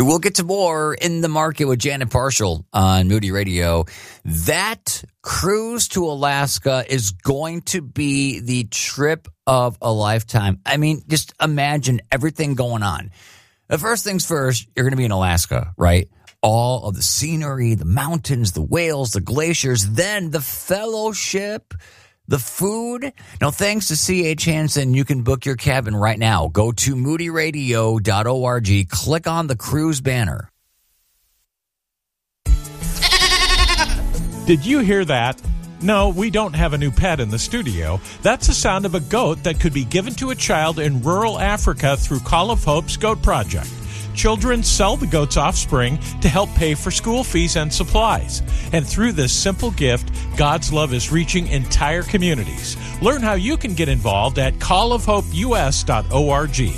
We'll get to more In the Market with Janet Parshall on Moody Radio. That cruise to Alaska is going to be the trip of a lifetime. I mean, just imagine everything going on. The first things first, you're going to be in Alaska, right? All of the scenery, the mountains, the whales, the glaciers, then the fellowship, the food. Now, thanks to C.H. Hansen, you can book your cabin right now. Go to moodyradio.org, click on the cruise banner. Did you hear that? No, we don't have a new pet in the studio. That's the sound of a goat that could be given to a child in rural Africa through Call of Hope's Goat Project. Children sell the goat's offspring to help pay for school fees and supplies. And through this simple gift, God's love is reaching entire communities. Learn how you can get involved at callofhopeus.org.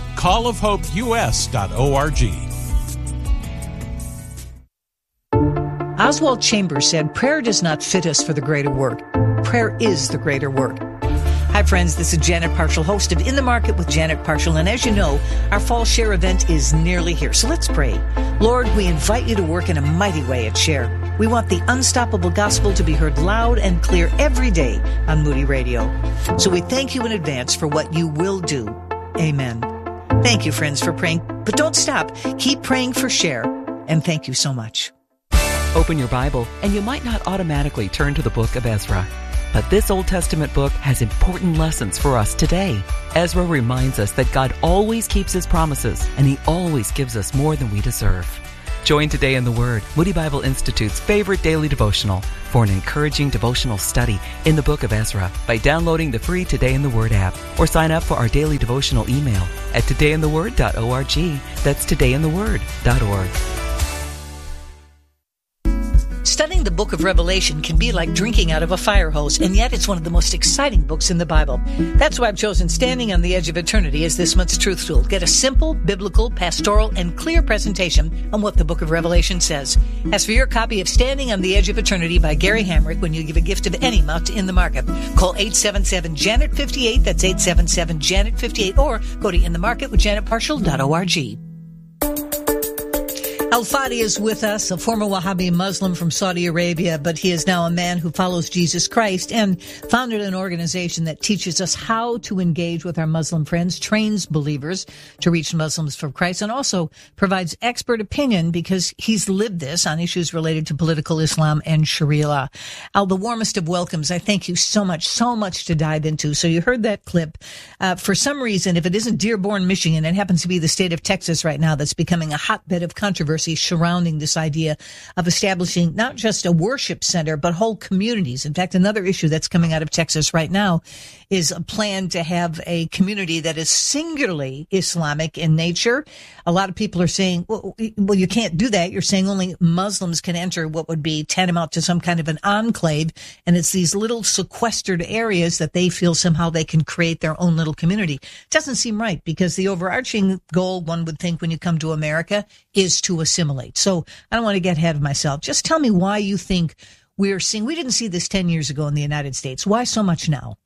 callofhopeus.org. Oswald Chambers said, "Prayer does not fit us for the greater work. Prayer is the greater work." Hi, friends. This is Janet Parshall, host of In the Market with Janet Parshall. And as you know, our Fall Share event is nearly here. So let's pray. Lord, we invite you to work in a mighty way at Share. We want the unstoppable gospel to be heard loud and clear every day on Moody Radio. So we thank you in advance for what you will do. Amen. Thank you, friends, for praying. But don't stop. Keep praying for Share. And thank you so much. Open your Bible, and you might not automatically turn to the book of Ezra. But this Old Testament book has important lessons for us today. Ezra reminds us that God always keeps His promises, and He always gives us more than we deserve. Join Today in the Word, Moody Bible Institute's favorite daily devotional, for an encouraging devotional study in the book of Ezra by downloading the free Today in the Word app, or sign up for our daily devotional email at todayintheword.org. That's todayintheword.org. Studying the book of Revelation can be like drinking out of a fire hose, and yet it's one of the most exciting books in the Bible. That's why I've chosen Standing on the Edge of Eternity as this month's truth tool. Get a simple, biblical, pastoral, and clear presentation on what the book of Revelation says. As for your copy of Standing on the Edge of Eternity by Gary Hamrick when you give a gift of any amount to In the Market, call 877-JANET-58, that's 877-JANET-58, or go to inthemarketwithjanetparshall.org. Al-Fadi is with us, a former Wahhabi Muslim from Saudi Arabia, but he is now a man who follows Jesus Christ and founded an organization that teaches us how to engage with our Muslim friends, trains believers to reach Muslims for Christ, and also provides expert opinion because he's lived this on issues related to political Islam and Sharia law. Al, the warmest of welcomes. I thank you so much to dive into. So you heard that clip. For some reason, if it isn't Dearborn, Michigan, it happens to be the state of Texas right now that's becoming a hotbed of controversy surrounding this idea of establishing not just a worship center, but whole communities. In fact, another issue that's coming out of Texas right now is a plan to have a community that is singularly Islamic in nature. A lot of people are saying, well, you can't do that. You're saying only Muslims can enter what would be tantamount to some kind of an enclave. And it's these little sequestered areas that they feel somehow they can create their own little community. It doesn't seem right, because the overarching goal, one would think, when you come to America is to assimilate. So I don't want to get ahead of myself. Just tell me why you think we didn't see this 10 years ago in the United States. Why so much now?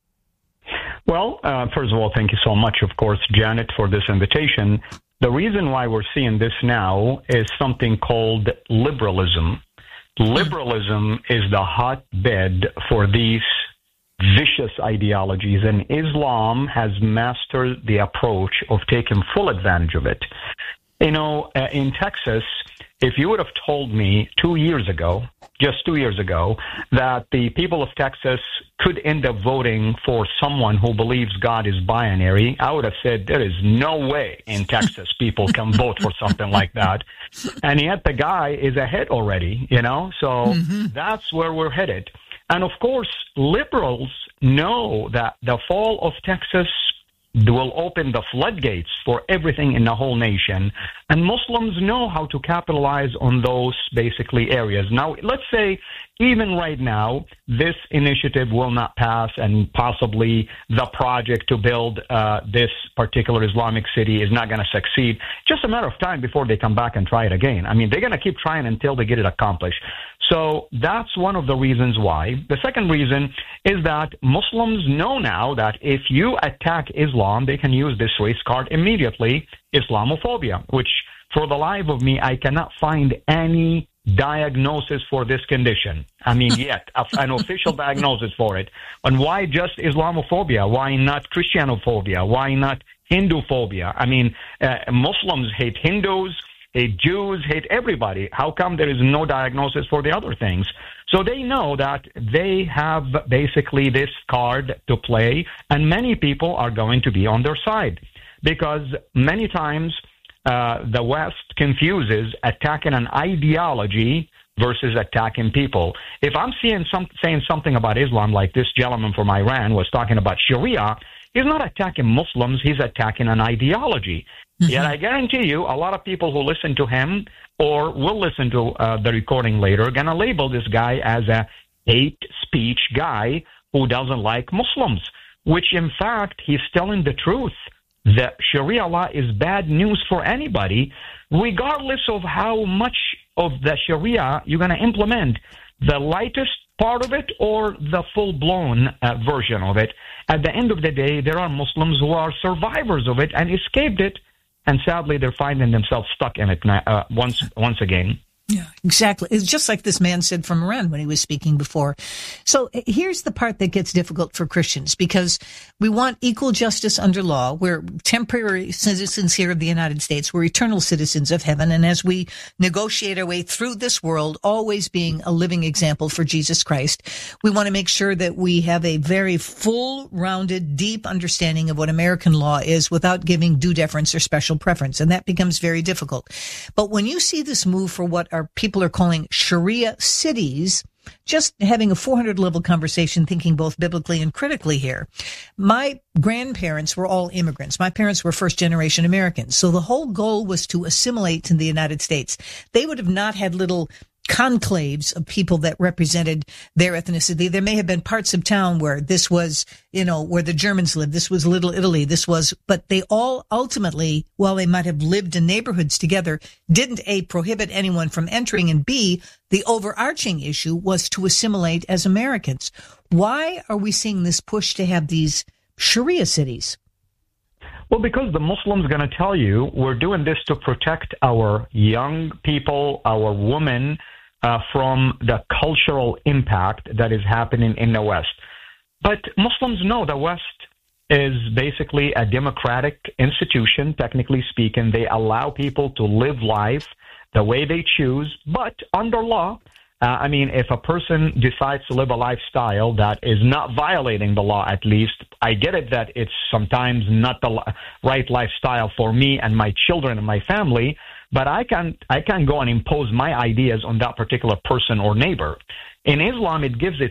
Well, first of all, thank you so much, of course, Janet, for this invitation. The reason why we're seeing this now is something called liberalism. Liberalism is the hotbed for these vicious ideologies, and Islam has mastered the approach of taking full advantage of it. You know, in Texas, if you would have told me 2 years ago, just 2 years ago, that the people of Texas could end up voting for someone who believes God is binary, I would have said there is no way in Texas people can vote for something like that. And yet the guy is ahead already, you know, so that's where we're headed. And of course, liberals know that the fall of Texas will open the floodgates for everything in the whole nation. And Muslims know how to capitalize on those basically areas. Now, let's say even right now, this initiative will not pass, and possibly the project to build this particular Islamic city is not going to succeed. Just a matter of time before they come back and try it again. I mean, they're going to keep trying until they get it accomplished. So that's one of the reasons why. The second reason is that Muslims know now that if you attack Islam, they can use this race card immediately, Islamophobia, which for the life of me, I cannot find any diagnosis for this condition. I mean, yet, an official diagnosis for it. And why just Islamophobia? Why not Christianophobia? Why not Hinduphobia? I mean, Muslims hate Hindus, hate Jews, hate everybody. How come there is no diagnosis for the other things? So they know that they have basically this card to play, and many people are going to be on their side. Because many times the West confuses attacking an ideology versus attacking people. If I'm saying something about Islam, like this gentleman from Iran was talking about Sharia, he's not attacking Muslims, he's attacking an ideology. Mm-hmm. Yet I guarantee you, a lot of people who listen to him or will listen to the recording later are going to label this guy as a hate speech guy who doesn't like Muslims, which in fact, he's telling the truth. The Sharia law is bad news for anybody, regardless of how much of the Sharia you're going to implement, the lightest part of it or the full-blown version of it. At the end of the day, there are Muslims who are survivors of it and escaped it, and sadly, they're finding themselves stuck in it once again. Yeah, exactly. It's just like this man said from Iran when he was speaking before. So here's the part that gets difficult for Christians, because we want equal justice under law. We're temporary citizens here of the United States. We're eternal citizens of heaven. And as we negotiate our way through this world, always being a living example for Jesus Christ, we want to make sure that we have a very full-rounded, deep understanding of what American law is without giving due deference or special preference. And that becomes very difficult. But when you see this move for what our people are calling Sharia cities, just having a 400-level conversation, thinking both biblically and critically here. My grandparents were all immigrants. My parents were first-generation Americans. So the whole goal was to assimilate in the United States. They would have not had little conclaves of people that represented their ethnicity. There may have been parts of town where this was, where the Germans lived. This was Little Italy. But they all ultimately, while they might have lived in neighborhoods together, didn't A, prohibit anyone from entering, and B, the overarching issue was to assimilate as Americans. Why are we seeing this push to have these Sharia cities? Well, because the Muslims are going to tell you we're doing this to protect our young people, our women, from the cultural impact that is happening in the West. But Muslims know the West is basically a democratic institution, technically speaking. They allow people to live life the way they choose, but under law. If a person decides to live a lifestyle that is not violating the law, at least, I get it that it's sometimes not the right lifestyle for me and my children and my family, but I can't go and impose my ideas on that particular person or neighbor. In Islam, it gives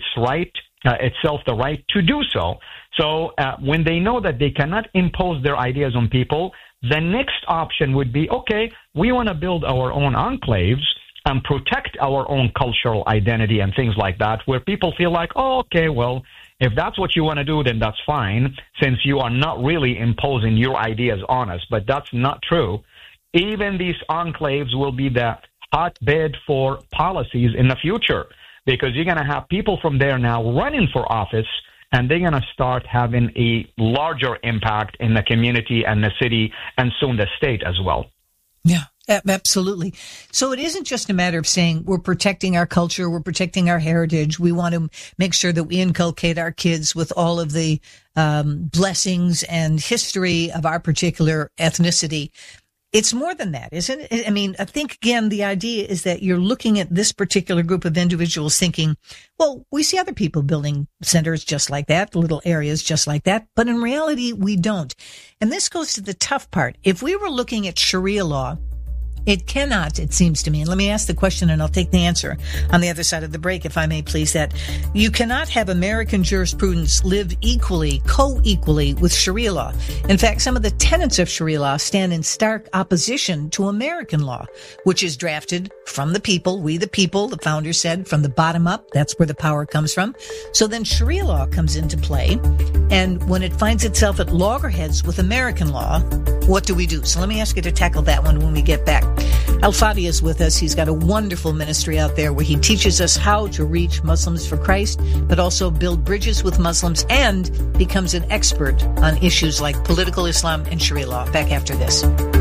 itself the right to do so. So when they know that they cannot impose their ideas on people, the next option would be, okay, we want to build our own enclaves and protect our own cultural identity and things like that, where people feel like, oh, okay, well, if that's what you want to do, then that's fine, since you are not really imposing your ideas on us. But that's not true. Even these enclaves will be the hotbed for policies in the future, because you're going to have people from there now running for office, and they're going to start having a larger impact in the community and the city and soon the state as well. Yeah. Absolutely. So it isn't just a matter of saying we're protecting our culture, we're protecting our heritage. We want to make sure that we inculcate our kids with all of the blessings and history of our particular ethnicity. It's more than that, isn't it? I think, again, the idea is that you're looking at this particular group of individuals thinking, well, we see other people building centers just like that, little areas just like that, but in reality, we don't. And this goes to the tough part. If we were looking at Sharia law, it cannot, it seems to me, and let me ask the question and I'll take the answer on the other side of the break, if I may please, that you cannot have American jurisprudence live co-equally with Sharia law. In fact, some of the tenets of Sharia law stand in stark opposition to American law, which is drafted from the people, we the people, the founders said, from the bottom up. That's where the power comes from. So then Sharia law comes into play, and when it finds itself at loggerheads with American law, what do we do? So let me ask you to tackle that one when we get back. Al-Fadi is with us. He's got a wonderful ministry out there where he teaches us how to reach Muslims for Christ, but also build bridges with Muslims, and becomes an expert on issues like political Islam and Sharia law. Back after this.